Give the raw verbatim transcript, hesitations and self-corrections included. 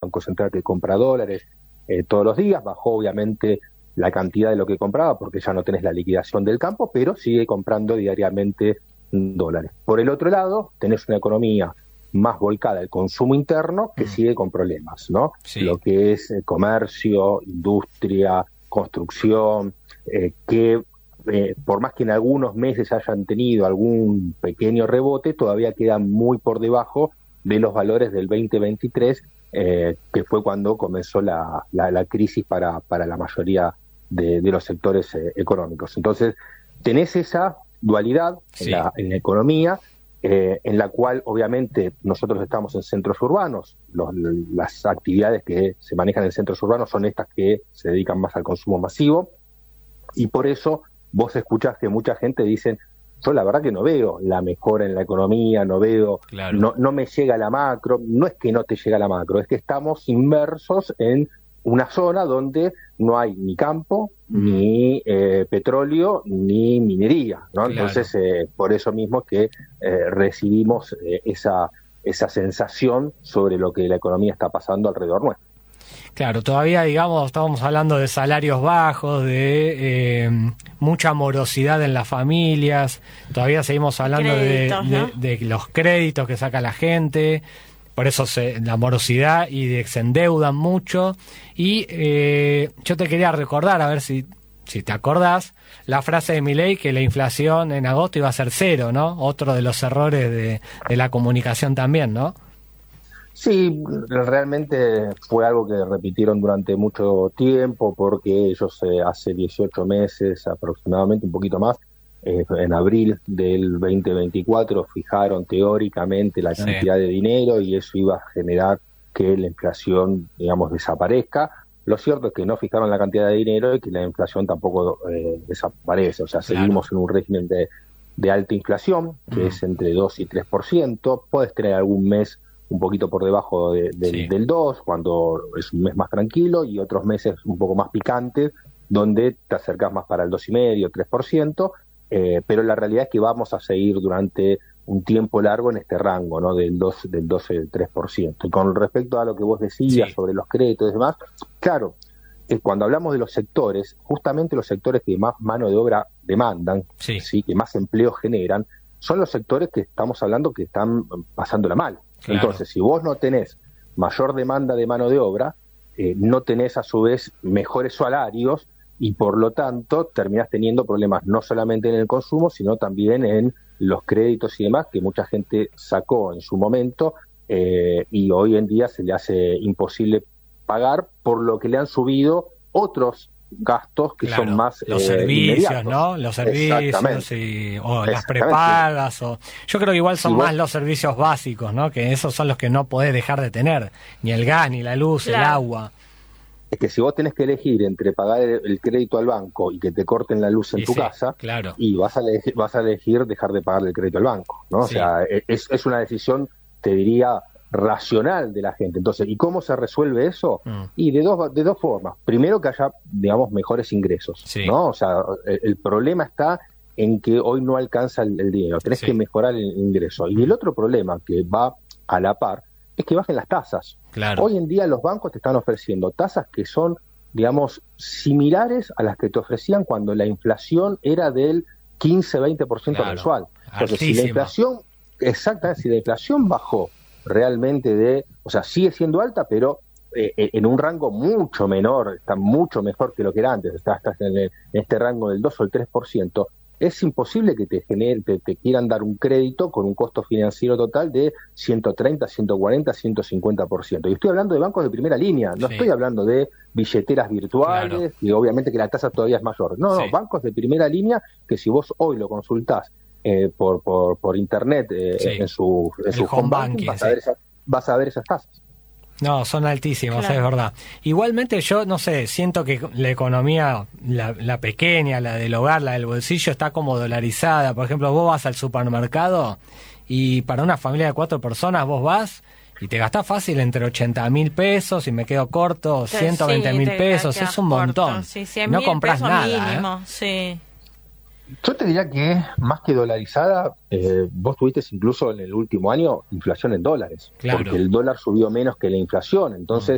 Banco Central que compra dólares eh, todos los días, bajó obviamente la cantidad de lo que compraba porque ya no tenés la liquidación del campo, pero sigue comprando diariamente dólares. Por el otro lado, tenés una economía más volcada al consumo interno que mm. sigue con problemas, ¿no? Sí. Lo que es eh, comercio, industria, construcción, eh, que eh, por más que en algunos meses hayan tenido algún pequeño rebote, todavía quedan muy por debajo de los valores del veinte veintitrés, eh, que fue cuando comenzó la, la, la crisis para, para la mayoría de, de los sectores eh, económicos. Entonces, tenés esa dualidad sí. en, la, en la economía, eh, en la cual obviamente nosotros estamos en centros urbanos, los, las actividades que se manejan en centros urbanos son estas que se dedican más al consumo masivo, y por eso vos escuchás que mucha gente dice, yo la verdad que no veo la mejora en la economía, no veo, claro. no, no me llega la macro, no es que no te llega la macro, es que estamos inmersos en una zona donde no hay ni campo, mm. ni eh, petróleo, ni minería, ¿no? Claro. Entonces, eh, por eso mismo que eh, recibimos eh, esa, esa sensación sobre lo que la economía está pasando alrededor nuestro. Claro, todavía, digamos, estábamos hablando de salarios bajos, de eh, mucha morosidad en las familias, todavía seguimos hablando créditos, de, ¿no? de, de los créditos que saca la gente, por eso se, la morosidad y de que se endeudan mucho. Y eh, yo te quería recordar, a ver si, si te acordás, la frase de Milei que la inflación en agosto iba a ser cero, ¿no? Otro de los errores de, de la comunicación también, ¿no? Sí, realmente fue algo que repitieron durante mucho tiempo porque ellos eh, hace dieciocho meses aproximadamente, un poquito más, eh, en abril del veinte veinticuatro fijaron teóricamente la cantidad sí. de dinero y eso iba a generar que la inflación, digamos, desaparezca. Lo cierto es que no fijaron la cantidad de dinero y que la inflación tampoco eh, desaparece, o sea, claro. seguimos en un régimen de, de alta inflación, que mm. es entre dos y tres por ciento, puedes tener algún mes un poquito por debajo de, de, sí. del dos, cuando es un mes más tranquilo, y otros meses un poco más picantes, donde te acercas más para el dos coma cinco por ciento, tres por ciento, eh, pero la realidad es que vamos a seguir durante un tiempo largo en este rango, ¿no? Del dos, del doce, del tres por ciento. Y con respecto a lo que vos decías sí. sobre los créditos y demás, claro, eh, cuando hablamos de los sectores, justamente los sectores que más mano de obra demandan, sí. ¿sí? que más empleo generan, son los sectores que estamos hablando que están pasándola mal. Claro. Entonces, si vos no tenés mayor demanda de mano de obra, eh, no tenés a su vez mejores salarios y por lo tanto terminás teniendo problemas no solamente en el consumo, sino también en los créditos y demás que mucha gente sacó en su momento eh, y hoy en día se le hace imposible pagar por lo que le han subido otros gastos que claro, son más los eh, servicios, inmediatos. ¿no? Los servicios y, o las prepagas. O, yo creo que igual son más los servicios básicos, ¿no? Que esos son los que no podés dejar de tener. Ni el gas, ni la luz, claro. el agua. Es que si vos tenés que elegir entre pagar el, el crédito al banco y que te corten la luz en y tu sí, casa, claro. y vas a, elegir, vas a elegir dejar de pagar el crédito al banco, ¿no? Sí. O sea, es, es una decisión, te diría, racional de la gente. Entonces, ¿y cómo se resuelve eso? Mm. Y de dos de dos formas. Primero, que haya, digamos, mejores ingresos, sí. ¿no? O sea, el, el problema está en que hoy no alcanza el, el dinero. Tenés sí. que mejorar el ingreso. Y el otro problema que va a la par es que bajen las tasas. Claro. Hoy en día los bancos te están ofreciendo tasas que son, digamos, similares a las que te ofrecían cuando la inflación era del quince a veinte por ciento claro. mensual. Entonces, Altísima. si la inflación, exactamente, si la inflación bajó realmente de, o sea, sigue siendo alta, pero eh, en un rango mucho menor, está mucho mejor que lo que era antes, está, está en, el, en este rango del dos o el tres por ciento, es imposible que te, genere, te, te quieran dar un crédito con un costo financiero total de ciento treinta, ciento cuarenta, ciento cincuenta por ciento. Y estoy hablando de bancos de primera línea, no sí. estoy hablando de billeteras virtuales, claro. y obviamente que la tasa todavía es mayor. No, sí. no, bancos de primera línea que si vos hoy lo consultás Eh, por, por por internet eh, sí. en su, en su home banking, vas, sí. a ver esa, vas a ver esas tasas. No, son altísimas, claro. es verdad. Igualmente yo, no sé, siento que la economía, la, la pequeña, la del hogar, la del bolsillo, está como dolarizada. Por ejemplo, vos vas al supermercado y para una familia de cuatro personas vos vas y te gastás fácil entre ochenta mil pesos, y me quedo corto, ciento veinte mil sí, pesos, es un montón. Sí, cien no compras nada. Mínimo, ¿eh? sí. Yo te diría que más que dolarizada, eh, vos tuviste incluso en el último año inflación en dólares, claro. porque el dólar subió menos que la inflación, entonces